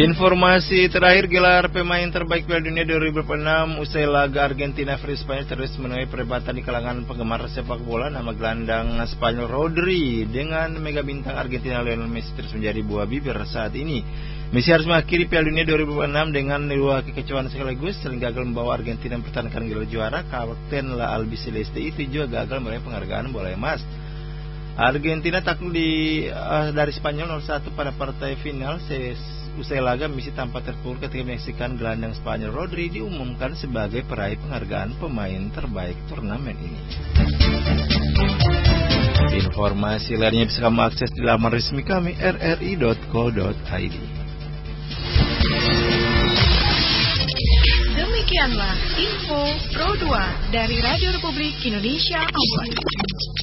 Informasi terakhir, gelar pemain terbaik Piala Dunia 2006 usai laga Argentina versus Spanyol terus menuai perdebatan di kalangan penggemar sepak bola. Nama gelandang Spanyol Rodri dengan mega bintang Argentina Lionel Messi terus menjadi buah bibir saat ini. Messi harus mengakhiri Piala Dunia 2006 dengan 2 kekecewaan sekaligus, sering gagal membawa Argentina mempertahankan gelar juara. Kapten La Albiceleste itu juga gagal meraih penghargaan bola emas. Argentina takluk dari Spanyol 0-1 pada partai final. Usai laga, Messi tampak terpukul ketika menyaksikan gelandang Spanyol Rodri diumumkan sebagai peraih penghargaan pemain terbaik turnamen ini. Informasi lainnya bisa kamu akses di laman resmi kami rri.co.id. Demikianlah info Pro 2 dari Radio Republik Indonesia Ambon.